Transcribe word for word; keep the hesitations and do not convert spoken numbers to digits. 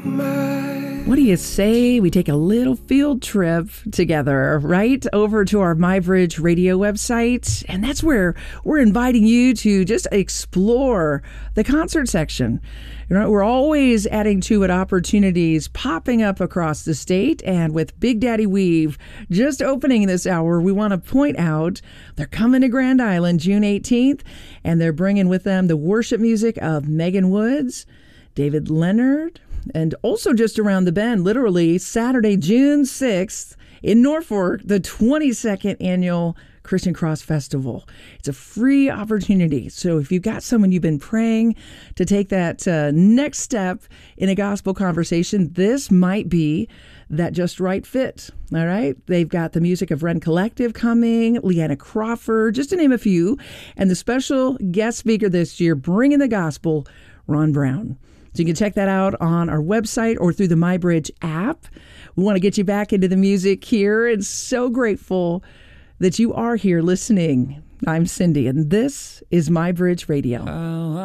What do you say we take a little field trip together, right? Over to our MyBridge Radio website. And that's where we're inviting you to just explore the concert section. You know, we're always adding to it opportunities popping up across the state. And with Big Daddy Weave just opening this hour, we want to point out they're coming to Grand Island June eighteenth. And they're bringing with them the worship music of Megan Woods, David Leonard, and also just around the bend, literally Saturday, June sixth in Norfolk, the twenty-second annual Christian Cross Festival. It's a free opportunity. So if you've got someone you've been praying to take that uh, next step in a gospel conversation, this might be that just right fit. All right. They've got the music of Ren Collective coming, Leanna Crawford, just to name a few. And the special guest speaker this year, bringing the gospel, Ron Brown. So you can check that out on our website or through the MyBridge app. We want to get you back into the music here, and so grateful that you are here listening. I'm Cindy, and this is MyBridge Radio.